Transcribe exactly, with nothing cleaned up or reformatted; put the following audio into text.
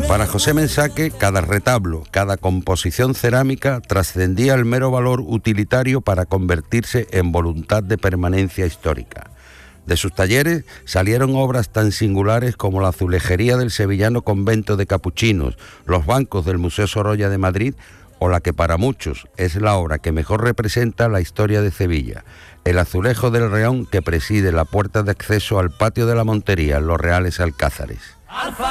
Para José Mensaque, cada retablo, cada composición cerámica trascendía el mero valor utilitario para convertirse en voluntad de permanencia histórica. De sus talleres salieron obras tan singulares como la azulejería del sevillano convento de capuchinos, los bancos del Museo Sorolla de Madrid o la que para muchos es la obra que mejor representa la historia de Sevilla, el azulejo del Reón que preside la puerta de acceso al patio de la Montería en los Reales Alcázares.